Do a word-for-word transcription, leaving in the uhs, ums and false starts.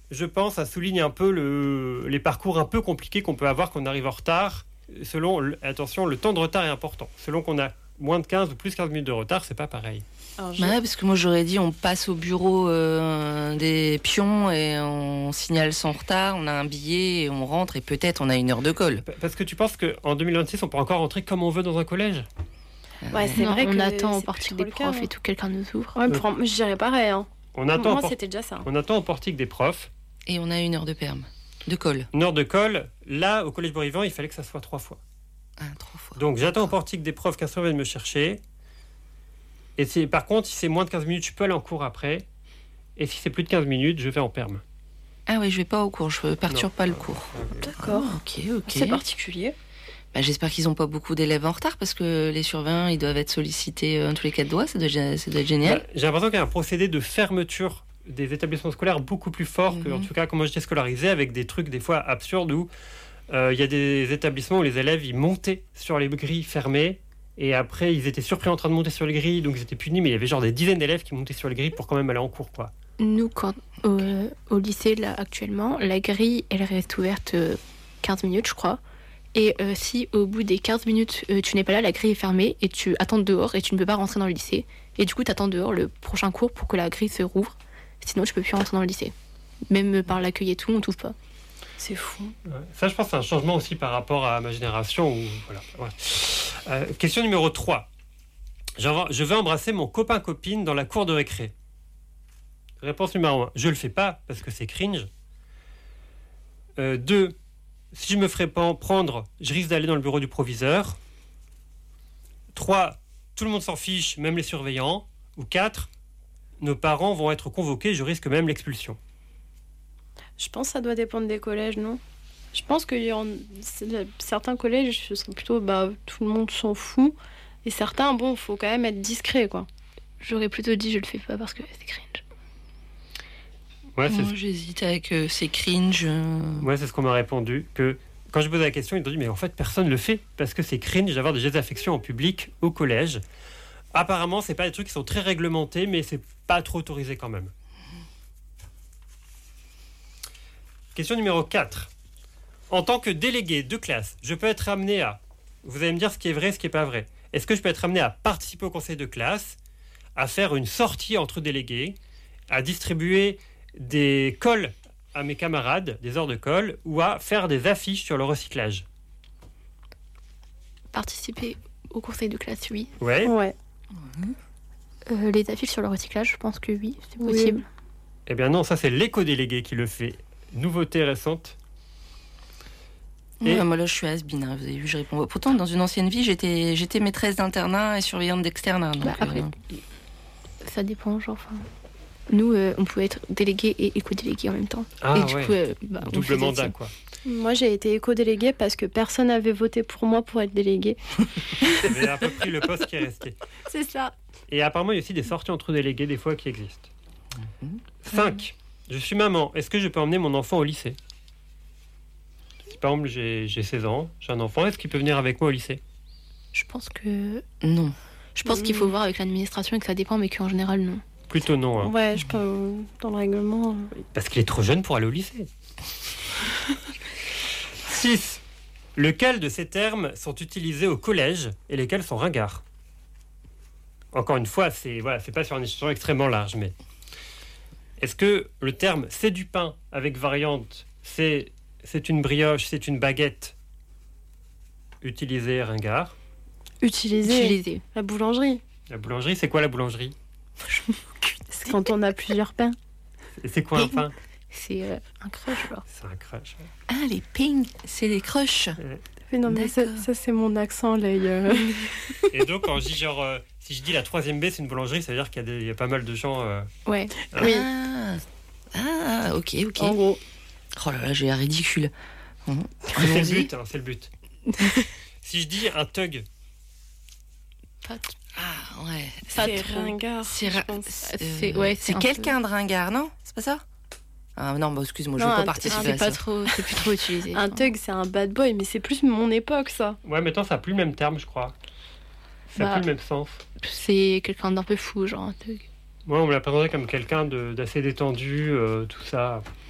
je pense, ça souligne un peu le, les parcours un peu compliqués qu'on peut avoir quand on arrive en retard. Selon, attention, le temps de retard est important. Selon qu'on a moins de quinze ou plus quinze minutes de retard, c'est pas pareil. Alors, je... ouais, parce que moi j'aurais dit on passe au bureau euh, des pions et on signale son retard, on a un billet et on rentre et peut-être on a une heure de colle. Parce que tu penses qu'en deux mille vingt-six on peut encore rentrer comme on veut dans un collège ? Ouais, c'est non, vrai on que attend au c'est portique plus des trop le profs cas, et tout, quelqu'un nous ouvre. Ouais, pour... je dirais pareil. Hein. On attend Moi, por... c'était déjà ça. On attend au portique des profs. Et on a une heure de perme, de colle. Une heure de colle. Là, au collège Bourg-Yvan, il fallait que ça soit trois fois. Ah, trois fois. Donc j'attends au portique des profs qu'un surveillant vienne me chercher. Et c'est, par contre, si c'est moins de quinze minutes, je peux aller en cours après. Et si c'est plus de quinze minutes, je vais en perme. Ah oui, je vais pas au cours, je perturbe non. pas le cours. D'accord. Ah, ok, ok. C'est particulier. Bah, j'espère qu'ils n'ont pas beaucoup d'élèves en retard parce que les surveillants, ils doivent être sollicités euh, tous les quatre doigts, ça doit, ça doit être génial. Bah, j'ai l'impression qu'il y a un procédé de fermeture des établissements scolaires beaucoup plus fort mm-hmm. que, en tout cas, quand moi j'étais scolarisé, avec des trucs des fois absurdes où il euh, y a des établissements où les élèves, ils montaient sur les grilles fermées. Et après, ils étaient surpris en train de monter sur les grilles, donc ils étaient punis, mais il y avait genre des dizaines d'élèves qui montaient sur les grilles pour quand même aller en cours, quoi. Nous, quand, euh, au lycée, là, actuellement, la grille, elle reste ouverte euh, quinze minutes, je crois. Et euh, si au bout des quinze minutes, euh, tu n'es pas là, la grille est fermée et tu attends dehors et tu ne peux pas rentrer dans le lycée. Et du coup, tu attends dehors le prochain cours pour que la grille se rouvre. Sinon, tu ne peux plus rentrer dans le lycée. Même par l'accueil et tout, on ne t'ouvre pas. C'est fou. Ouais. Ça, je pense, c'est un changement aussi par rapport à ma génération. Où, voilà, ouais. euh, question numéro trois. Je vais embrasser mon copain-copine dans la cour de récré. Réponse numéro un. Je le fais pas parce que c'est cringe. Euh, deux. Si je me ferais pas en prendre, je risque d'aller dans le bureau du proviseur. trois. Tout le monde s'en fiche, même les surveillants. Ou quatre. Nos parents vont être convoqués, je risque même l'expulsion. Je pense que ça doit dépendre des collèges, non ? Je pense que y a, certains collèges, ce serait plutôt bah, tout le monde s'en fout. Et certains, bon, il faut quand même être discret, quoi. J'aurais plutôt dit je le fais pas parce que c'est cringe. Ouais, c'est Moi, j'hésite avec euh, c'est cringe. Euh... Ouais, c'est ce qu'on m'a répondu. Que quand je posais la question, ils ont dit mais en fait personne le fait parce que c'est cringe d'avoir des gestes d'affection en public au collège. Apparemment, c'est pas des trucs qui sont très réglementés, mais c'est pas trop autorisé quand même. Question numéro quatre. En tant que délégué de classe, je peux être amené à... Vous allez me dire ce qui est vrai, ce qui n'est pas vrai. Est-ce que je peux être amené à participer au conseil de classe, à faire une sortie entre délégués, à distribuer des cols à mes camarades, des heures de colle, ou à faire des affiches sur le recyclage ? Participer au conseil de classe, oui. Ouais. Ouais. Euh, les affiches sur le recyclage, je pense que oui, c'est possible. Oui. Eh bien non, ça c'est l'éco-délégué qui le fait. Nouveauté récente. Et... Ouais, moi là je suis has-been, hein, vous avez vu, je réponds. Pourtant dans une ancienne vie j'étais, j'étais maîtresse d'internat et surveillante d'externat. Donc, bah, après, euh... ça dépend, genre. Enfin, nous euh, on pouvait être délégué et éco-délégué en même temps. Ah, et du ouais. coup, euh, bah, double mandat quoi. Moi j'ai été éco-déléguée parce que personne n'avait voté pour moi pour être déléguée. J'ai un peu pris le poste qui est resté. C'est ça. Et apparemment il y a aussi des sorties entre délégués des fois qui existent. cinq. Je suis maman. Est-ce que je peux emmener mon enfant au lycée ? Si par exemple j'ai, j'ai seize ans, j'ai un enfant, est-ce qu'il peut venir avec moi au lycée ? Je pense que non. Je pense mmh. qu'il faut voir avec l'administration et que ça dépend, mais qu'en général non. Plutôt non. Hein. Ouais, je peux dans le règlement. Parce qu'il est trop jeune pour aller au lycée. six. Lequel de ces termes sont utilisés au collège et lesquels sont ringards ? Encore une fois, c'est, voilà, c'est pas sur un échelon extrêmement large, mais... Est-ce que le terme « c'est du pain » avec variante « c'est, c'est une brioche, c'est une baguette » utilisé ringard ? Utilisé. Utilisé. La boulangerie. La boulangerie, c'est quoi la boulangerie ? C'est quand on a plusieurs pains. Et c'est quoi un pain ? C'est euh, un crush, alors. C'est un crush. Ouais. Ah, les pings, c'est les crushs. Ouais. Mais non, mais ça, ça, c'est mon accent, là. Euh... Et donc, quand je dis genre... Euh, si je dis la troisième B, c'est une boulangerie, ça veut dire qu'il y a, des, il y a pas mal de gens... Euh, ouais. Hein. Oui. Ah, ah, ok, ok. En gros. Oh là là, j'ai un ridicule. Mmh. C'est le but, hein, c'est le but. Si je dis un thug... Pas t- Ah, ouais. C'est ringard, C'est, ra- c'est, euh, c'est, ouais, c'est, c'est quelqu'un peu... de ringard, non ? C'est pas ça ? Ah non, bah excuse-moi, je non, veux pas un, participer un, à c'est pas ça. trop, c'est plus trop utilisé. Un thug, c'est un bad boy, mais c'est plus mon époque, ça. Ouais, maintenant, ça n'a plus le même terme, je crois. Ça n'a bah, plus le même sens. C'est quelqu'un d'un peu fou, genre un thug. Moi, on me l'a présenté comme quelqu'un de, d'assez détendu, euh, tout ça.